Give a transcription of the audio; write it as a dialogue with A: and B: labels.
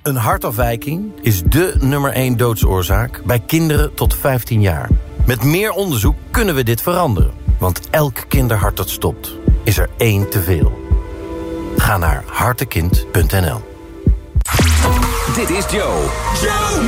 A: Een hartafwijking is dé nummer 1 doodsoorzaak bij kinderen tot 15 jaar. Met meer onderzoek kunnen we dit veranderen. Want elk kinderhart dat stopt, is er 1 te veel. Ga naar hartekind.nl.
B: Dit is Joe.